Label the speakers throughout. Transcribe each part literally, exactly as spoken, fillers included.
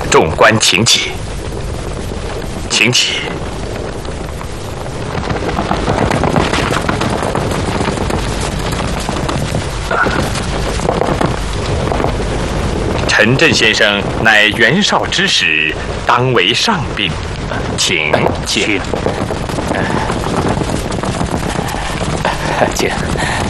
Speaker 1: 众官请起，请起。陈震先生乃袁绍之使，当为上宾，请
Speaker 2: 请。请。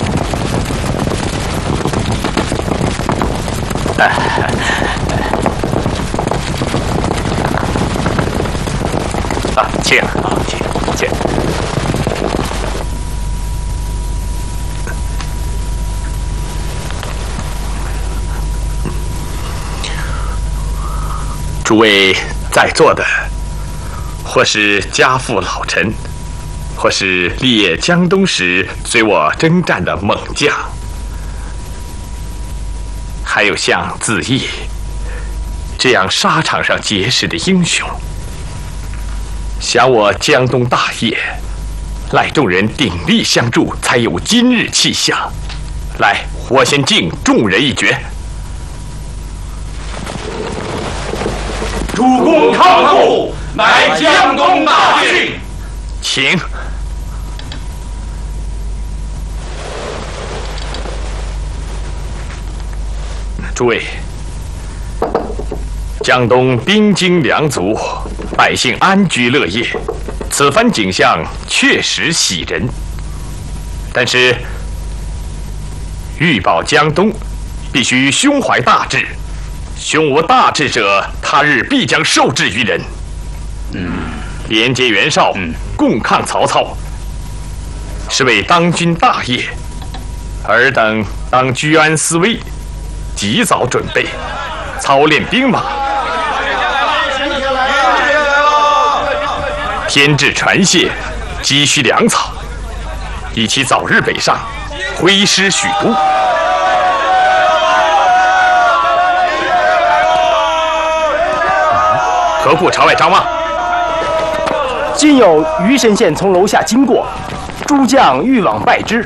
Speaker 2: 啊，请，请，请。
Speaker 1: 诸位在座的，或是家父老臣，或是历江东时随我征战的猛将，还有像子义这样沙场上结识的英雄，想我江东大业，赖众人鼎力相助，才有今日气象。来，我先敬众人一决。
Speaker 3: 主公康复，乃江东大运。
Speaker 1: 请。诸位，江东兵精粮足，百姓安居乐业，此番景象确实喜人。但是，欲保江东，必须胸怀大志。胸无大志者，他日必将受制于人。嗯，连接袁绍，嗯、共抗曹操，是为当军大业。尔等当居安思危，及早准备，操练兵马，添置船械，积蓄粮草，以期早日北上，挥师许都。何故朝外张望？
Speaker 2: 今有余神仙从楼下经过，诸将欲往拜之。